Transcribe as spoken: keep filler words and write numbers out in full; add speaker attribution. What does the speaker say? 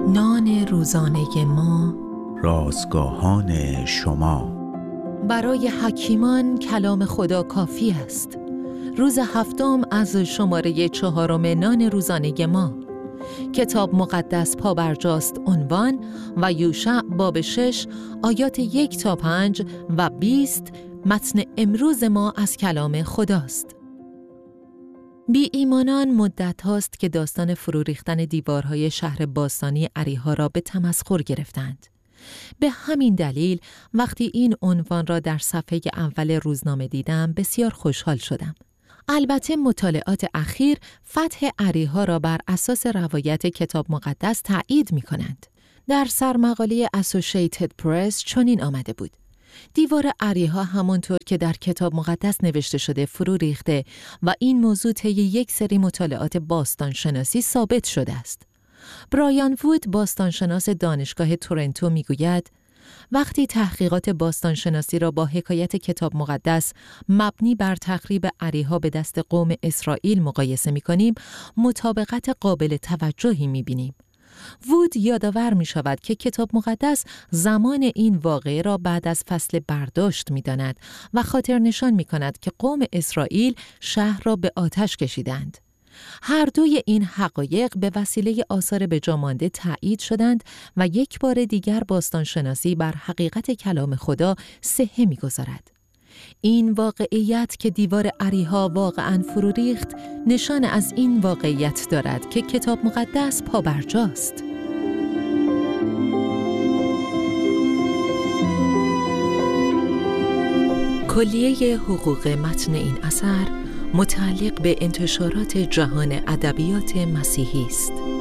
Speaker 1: نان روزانه ما،
Speaker 2: رازگاهان شما.
Speaker 1: برای حکیمان کلام خدا کافی است. روز هفتم از شماره چهارم نان روزانه ما. کتاب مقدس پابرجاست عنوان و یوشع باب شش آیات یک تا پنج و بیست متن امروز ما از کلام خداست. بی ایمانان مدت هاست که داستان فرو ریختن دیوارهای شهر باستانی اریحا را به تمسخر گرفتند. به همین دلیل وقتی این عنوان را در صفحه اول روزنامه دیدم بسیار خوشحال شدم. البته مطالعات اخیر فتح اریحا را بر اساس روایت کتاب مقدس تایید می کنند. در سرمقاله اسوشییتد پرس چنین آمده بود: دیوار اریحا همانطور که در کتاب مقدس نوشته شده فرو ریخته و این موضوع طی یک سری مطالعات باستانشناسی ثابت شده است. برایان وود، باستانشناس دانشگاه تورنتو، میگوید وقتی تحقیقات باستانشناسی را با حکایت کتاب مقدس مبنی بر تخریب اریحا به دست قوم اسرائیل مقایسه می‌کنیم، مطابقت قابل توجهی می‌بینیم. وود یادآور می شود که کتاب مقدس زمان این واقعه را بعد از فصل برداشت می داند و خاطر نشان می کند که قوم اسرائیل شهر را به آتش کشیدند. هر دوی این حقایق به وسیله آثار بجامانده تایید شدند و یک بار دیگر باستانشناسی بر حقیقت کلام خدا صحه می گذارد. این واقعیت که دیوار اریحا واقعاً فرو ریخت نشان از این واقعیت دارد که کتاب مقدس پابرجاست. کلیه حقوق متن این اثر متعلق به انتشارات جهان ادبیات مسیحی است.